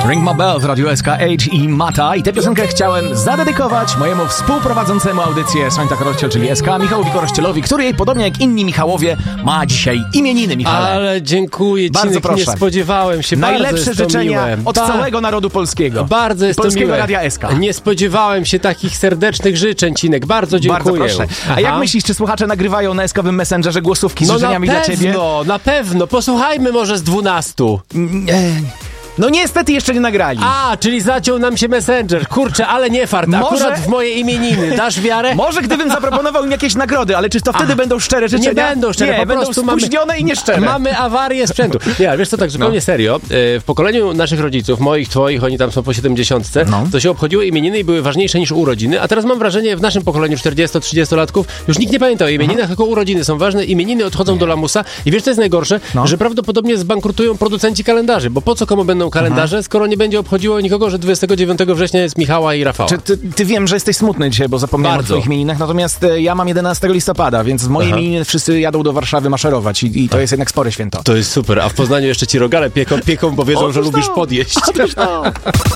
Ring My Bell w Radiu SK Age i Mata. I tę piosenkę chciałem zadedykować mojemu współprowadzącemu audycję Sońta Korościel, czyli SK, Michałowi Korościelowi, który jej, podobnie jak inni Michałowie, ma dzisiaj imieniny, Michale. Ale dziękuję ci, bardzo proszę. Nie spodziewałem się. Najlepsze życzenia od całego narodu polskiego. Bardzo jest polskiego to miłe. Radia SK. Nie spodziewałem się takich serdecznych życzeń, Cinek. Bardzo dziękuję. Bardzo proszę. A jak myślisz, czy słuchacze nagrywają na SK-owym Messengerze głosówki z życzeniami dla ciebie? No na pewno. Posłuchajmy może z 12. No niestety jeszcze nie nagrali. Czyli zaciął nam się Messenger. Kurczę, ale nie fart. Akurat w moje imieniny. Dasz wiarę? Może gdybym zaproponował im jakieś nagrody, ale czy to wtedy będą szczere życzenia? Nie będą szczere, nie, po będą prostu spóźnione i nieszczere. Mamy awarię sprzętu. Nie, ale wiesz co, tak zupełnie serio. W pokoleniu naszych rodziców, moich, twoich, oni tam są po 70, to się obchodziły imieniny i były ważniejsze niż urodziny, a teraz mam wrażenie, w naszym pokoleniu 40-30-latków już nikt nie pamięta o imieninach, tylko urodziny są ważne, imieniny odchodzą do lamusa i wiesz co jest najgorsze? Że prawdopodobnie zbankrutują producenci kalendarzy, bo po co komu będą kalendarze, skoro nie będzie obchodziło nikogo, że 29 września jest Michała i Rafała. Ty wiem, że jesteś smutny dzisiaj, bo zapomniałem o twoich imieninach, natomiast ja mam 11 listopada, więc w moje imieniny wszyscy jadą do Warszawy maszerować i to jest jednak spore święto. To jest super, a w Poznaniu jeszcze ci rogale pieką, bo wiedzą, że lubisz podjeść.